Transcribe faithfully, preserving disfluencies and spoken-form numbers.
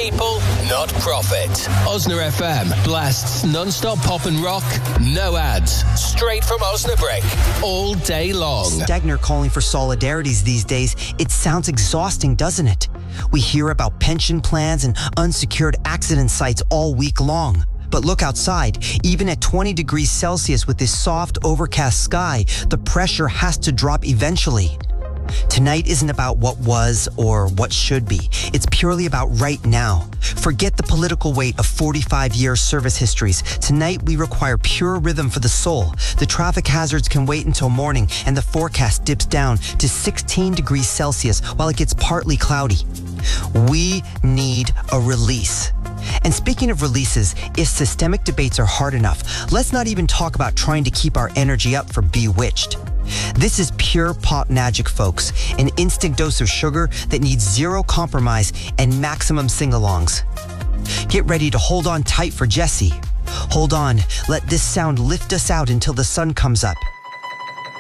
people, not profit. Osna F M blasts non-stop pop and rock, no ads, straight from Osnabrück, all day long. Stegner calling for solidarities these days. It sounds exhausting, doesn't it? We hear about pension plans and unsecured accident sites all week long. But look outside. Even at twenty degrees Celsius with this soft, overcast sky, the pressure has to drop eventually. Tonight isn't about what was or what should be. It's purely about right now. Forget the political weight of forty-five year service histories. Tonight, we require pure rhythm for the soul. The traffic hazards can wait until morning, and the forecast dips down to sixteen degrees Celsius while it gets partly cloudy. We need a release. And speaking of releases, if systemic debates are hard enough, let's not even talk about trying to keep our energy up for Bewitched. This is pure pop magic, folks. An instant dose of sugar that needs zero compromise and maximum sing-alongs. Get ready to hold on tight for Jessie. Hold on, let this sound lift us out until the sun comes up.